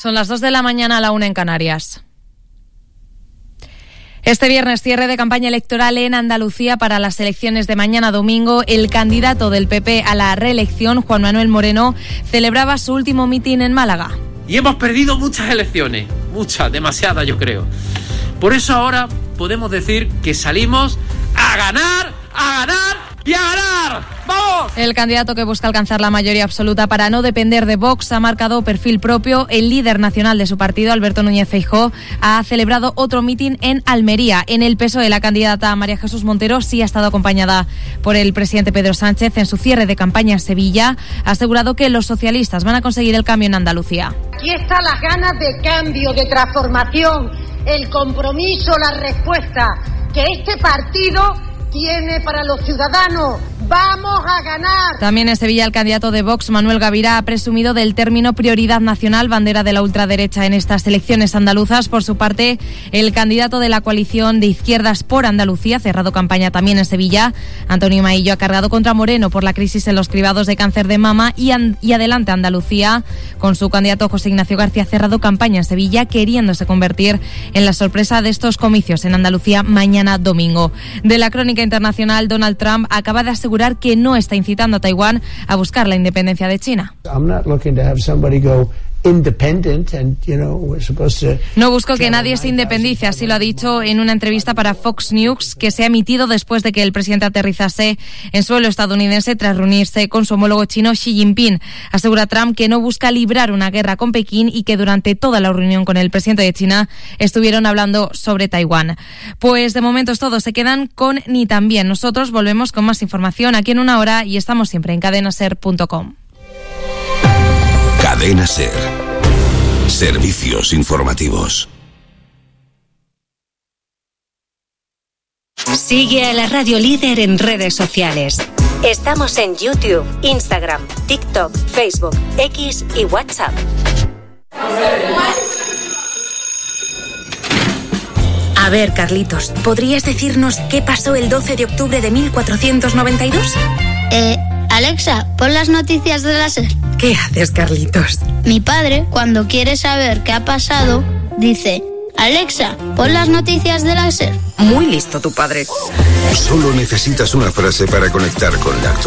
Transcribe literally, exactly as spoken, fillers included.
Son las dos de la mañana, a la una en Canarias. Este viernes, cierre de campaña electoral en Andalucía para las elecciones de mañana domingo. El candidato del P P a la reelección, Juan Manuel Moreno, celebraba su último mitin en Málaga. Y hemos perdido muchas elecciones, muchas, demasiadas yo creo. Por eso ahora podemos decir que salimos a ganar, a ganar y a ganar. ¡Vamos! El candidato que busca alcanzar la mayoría absoluta para no depender de Vox ha marcado perfil propio. El líder nacional de su partido, Alberto Núñez Feijóo, ha celebrado otro mitin en Almería. En el P S O E, la candidata María Jesús Montero sí ha estado acompañada por el presidente Pedro Sánchez en su cierre de campaña en Sevilla. Ha asegurado que los socialistas van a conseguir el cambio en Andalucía. Aquí están las ganas de cambio, de transformación, el compromiso, la respuesta que este partido tiene para los ciudadanos. ¡Vamos a ganar! También en Sevilla, el candidato de Vox, Manuel Gavira, ha presumido del término prioridad nacional, bandera de la ultraderecha en estas elecciones andaluzas. Por su parte, el candidato de la coalición de izquierdas por Andalucía, cerrado campaña también en Sevilla, Antonio Maillo, ha cargado contra Moreno por la crisis en los cribados de cáncer de mama y, an- y adelante Andalucía. Con su candidato José Ignacio García, cerrado campaña en Sevilla, queriéndose convertir en la sorpresa de estos comicios en Andalucía mañana domingo. De la crónica internacional, Donald Trump acaba de asegurar que no está incitando a Taiwán a buscar la independencia de China. No busco que nadie se independice, así lo ha dicho en una entrevista para Fox News, que se ha emitido después de que el presidente aterrizase en suelo estadounidense tras reunirse con su homólogo chino Xi Jinping. Asegura Trump que no busca librar una guerra con Pekín y que durante toda la reunión con el presidente de China estuvieron hablando sobre Taiwán. Pues de momento es todo, se quedan con Ni Tan Bien. Nosotros volvemos con más información aquí en una hora y estamos siempre en cadena ser punto com. Cadena Ser. Servicios informativos. Sigue a la Radio Líder en redes sociales. Estamos en YouTube, Instagram, TikTok, Facebook, X y WhatsApp. A ver, Carlitos, ¿podrías decirnos qué pasó el doce de octubre de mil cuatrocientos noventa y dos? Eh, Alexa, pon las noticias de la SER. ¿Qué haces, Carlitos? Mi padre, cuando quiere saber qué ha pasado, dice: Alexa, pon las noticias de la SER. Muy listo tu padre. Solo necesitas una frase para conectar con la actualidad.